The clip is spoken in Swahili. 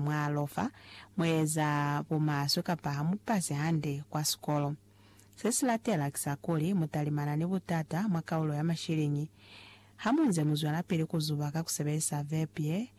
mwa lofa mweza pumaso kapahamu pasi hande kwa skolo. Sesilatela kisakuli mutalimana ni butata mwakaulo ya mashilingi. Hamunze muzwana pili kuzubaka kusebesa vepye